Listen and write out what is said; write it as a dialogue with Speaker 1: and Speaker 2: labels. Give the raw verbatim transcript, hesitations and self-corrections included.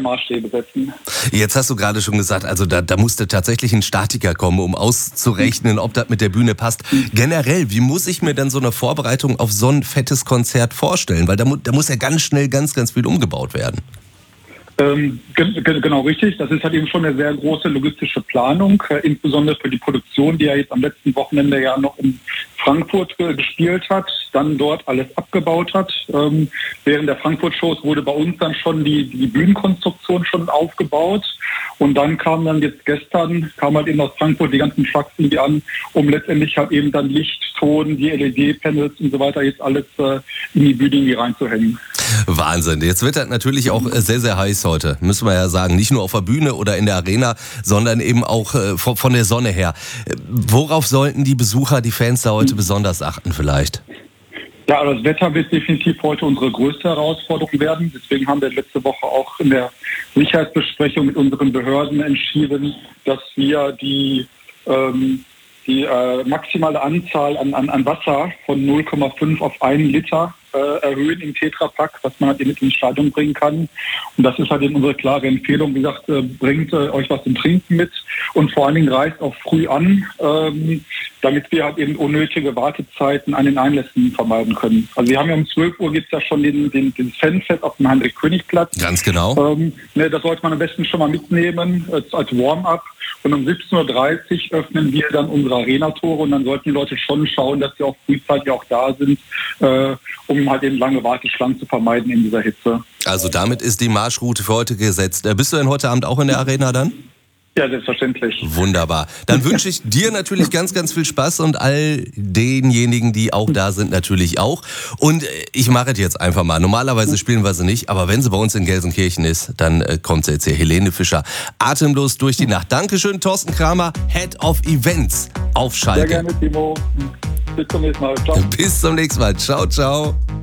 Speaker 1: Maßstäbe setzen.
Speaker 2: Jetzt hast du gerade schon gesagt, also da, da musste tatsächlich ein Statiker kommen, um auszurechnen, ob das mit der Bühne passt. Generell, wie muss ich mir denn so eine Vorbereitung auf so ein fettes Konzert vorstellen? Weil da, mu- da muss ja ganz schnell ganz, ganz viel umgebaut werden.
Speaker 1: Ähm, ge- ge- genau richtig. Das ist halt eben schon eine sehr große logistische Planung, äh, insbesondere für die Produktion, die ja jetzt am letzten Wochenende ja noch in Frankfurt äh, gespielt hat, dann dort alles abgebaut hat. Ähm, während der Frankfurt-Shows wurde bei uns dann schon die, die Bühnenkonstruktion schon aufgebaut und dann kam dann jetzt gestern, kam halt eben aus Frankfurt die ganzen Trucks irgendwie an, um letztendlich halt eben dann Licht, Ton, die L E D-Panels und so weiter jetzt alles äh, in die Bühne irgendwie reinzuhängen.
Speaker 2: Wahnsinn. Jetzt wird das natürlich auch äh, sehr, sehr heiß heute, müssen wir ja sagen. Nicht nur auf der Bühne oder in der Arena, sondern eben auch äh, von, von der Sonne her. Äh, Worauf sollten die Besucher, die Fans da heute besonders achten vielleicht?
Speaker 1: Ja, also das Wetter wird definitiv heute unsere größte Herausforderung werden. Deswegen haben wir letzte Woche auch in der Sicherheitsbesprechung mit unseren Behörden entschieden, dass wir die, ähm, die äh, maximale Anzahl an, an, an Wasser von null Komma fünf auf einen Liter äh, erhöhen im Tetrapack, was man halt eben mit ins Stadion bringen kann. Und das ist halt eben unsere klare Empfehlung. Wie gesagt, äh, bringt äh, euch was zum Trinken mit und vor allen Dingen reist auch früh an, ähm, damit wir halt eben unnötige Wartezeiten an den Einlässen vermeiden können. Also wir haben ja um zwölf Uhr gibt es ja schon den, den, den Fanfest auf dem Heinrich-König-Platz.
Speaker 2: Ganz genau.
Speaker 1: Ähm, ne, das sollte man am besten schon mal mitnehmen äh, als Warm-up. Und um siebzehn Uhr dreißig öffnen wir dann unsere Arena-Tore und dann sollten die Leute schon schauen, dass sie auch frühzeitig auch da sind, äh, um halt eben lange Warteschlangen zu vermeiden in dieser Hitze.
Speaker 2: Also damit ist die Marschroute für heute gesetzt. Äh, Bist du denn heute Abend auch in der Arena dann?
Speaker 1: Ja, selbstverständlich.
Speaker 2: Wunderbar. Dann wünsche ich dir natürlich ganz, ganz viel Spaß und all denjenigen, die auch da sind, natürlich auch. Und äh, ich mache es jetzt einfach mal. Normalerweise spielen wir sie nicht, aber wenn sie bei uns in Gelsenkirchen ist, dann äh, kommt sie jetzt hier. Helene Fischer, atemlos durch die Nacht. Dankeschön, Thorsten Kramer, Head of Events auf Schalke.
Speaker 1: Sehr gerne, Timo. Bis zum nächsten Mal. Ciao.
Speaker 2: Bis zum nächsten Mal. Ciao, ciao.